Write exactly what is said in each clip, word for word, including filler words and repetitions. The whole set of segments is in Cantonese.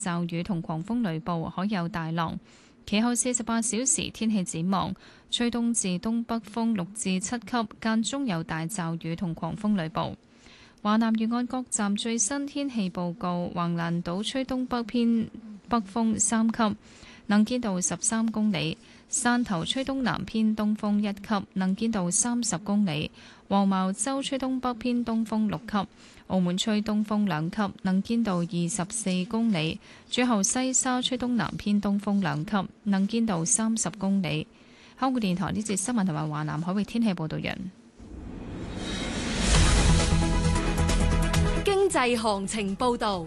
驟雨同狂風雷暴，可有大浪。其後四十八小時天氣展望，吹東至東北風六至七級，間中有大驟雨同狂風雷暴。華南沿岸各站最新天氣報告：橫瀾島吹東北偏北風三級，能見度十三公里；汕頭吹東南偏東風一級，能見度三十公里；黃茅洲吹東北偏東風六級；澳門吹東風兩級，能見度二十四公里；最後西沙吹東南偏東風兩級，能見度三十公里。香港電台呢節新聞同埋華南海域天氣報道人。 經濟行情報道。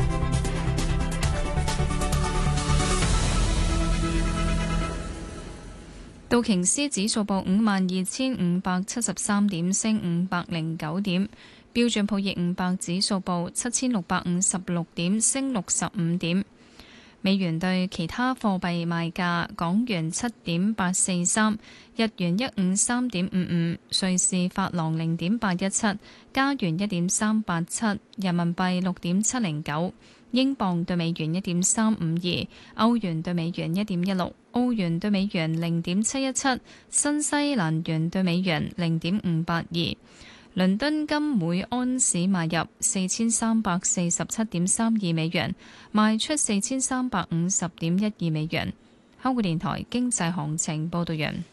道瓊斯指數報五萬二千五百七十三點，升五百零九點。標準普爾五百指數報七千六百五十六點，升六十五點。美元對其他貨幣賣價：港元七點八四三，日元一五三點五五，瑞士法郎零點八一七，加元一點三八七，人民幣六點七零九，英鎊對美元一點三五二，歐元對美元一點一六，澳元對美元零點七一七，新西蘭元對美元零點五八二。倫敦金每安士買入四千三百四十七點三二美元，賣出四千三百五十點一二美元。香港電台經濟行情報道完。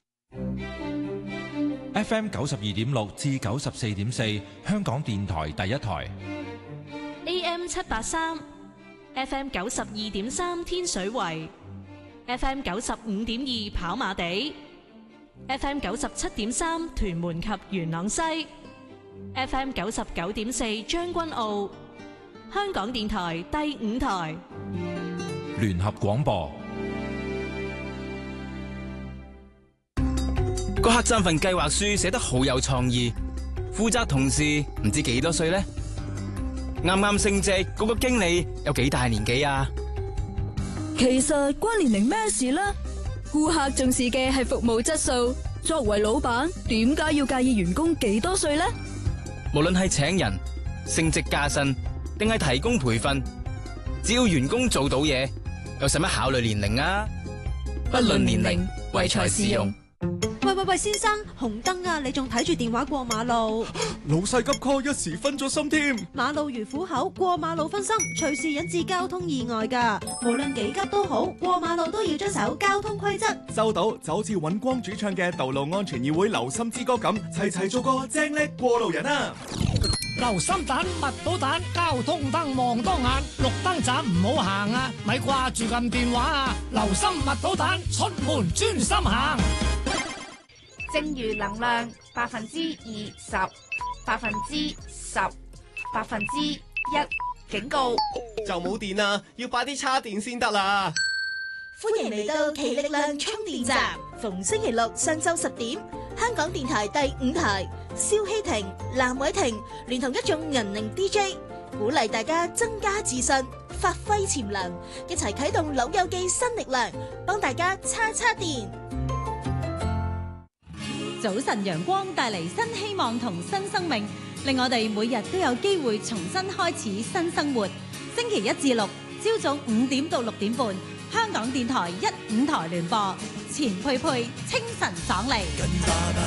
F M 九十二點六至九十四點四，香港電台第一台。 A M 七八三，F M 九十二點三天水圍，F M 九十五點二跑馬地，F M 九十七點三屯門及元朗西。F M 九十九點四將軍澳，香港電台第五台聯合廣播。 個客棧份計劃書寫得好有創意，負責同事唔知幾多歲呢？啱啱升職嗰個經理有幾大年紀啊？ 其實關年齡咩事呢？顧客重視嘅係服務質素，作為老闆點解要介意員工幾多歲呢？ 無論係請人、升職加薪，定係提供培訓，只要員工做到嘢，有使乜考慮年齡啊？不論年齡，唯才是用。 喂喂喂，先生，紅燈啊！你仲睇住電話過馬路？ 老細急 call，一時分咗心添。 馬路如虎口，過馬路分心，隨時引致交通意外噶。無論幾急都好，過馬路都要遵守交通規則。 收到，就好似尹光主唱嘅《道路安全議會留心之歌》咁，齊齊做個正叻過路人啊！ 留心蛋，密到蛋，交通燈望多眼，綠燈站唔好行啊！咪掛住撳電話啊！留心密到蛋，出門專心行。 正如能量百分之二十，百分之十，百分之一，警告就冇電啦，要快啲叉電先得啦！ 歡迎嚟到奇力量充電站，逢星期六上晝十點，香港電台第五台，蕭希婷、藍偉婷聯同一眾銀齡 D J， 鼓勵大家增加自信，發揮潛能，一齊啟動老友記新力量，幫大家叉叉電。 早晨陽光帶嚟新希望同新生命，令我哋每日都有機會重新開始新生活。星期一至六朝早五點到六點半，香港電台一五台聯播，錢佩佩清晨爽利。